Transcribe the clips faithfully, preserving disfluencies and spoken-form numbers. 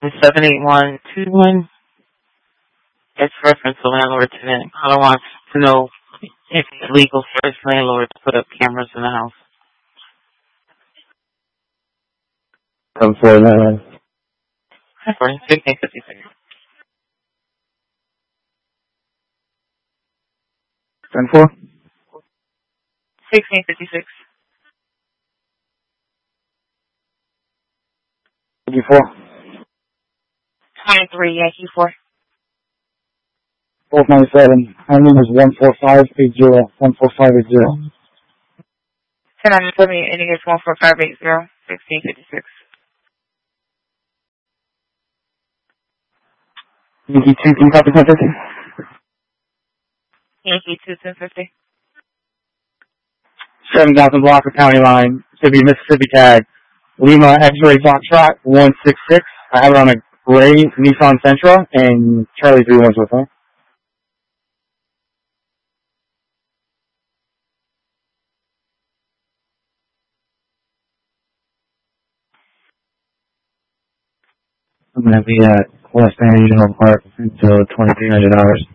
seven eight one two one. It's reference to landlord tenant. I don't want to know if it's legal for his landlord to put up cameras in the house. Seven four nine. Sorry, sixteen fifty six. Ten four. Sixteen fifty six. Fifty four. Twenty three Yankee four. Four ninety seven. My name is one four five eight zero. One four five eight zero. Ten ninety seven. Ending is one four five eight zero. Sixteen fifty six. Yankee two. Can you copy ten fifty? Yankee two ten fifty. Seven thousand block of county line. Should be Mississippi tag. Lima X-ray Foxtrot one six six. I have it on a gray Nissan Sentra, and Charlie three one's with her. I'm gonna be at West End Regional Park until twenty-three hundred hours.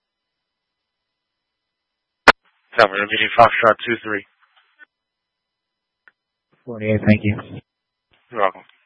Cover M V D Foxtrot two three. forty-eight, thank you. You're welcome.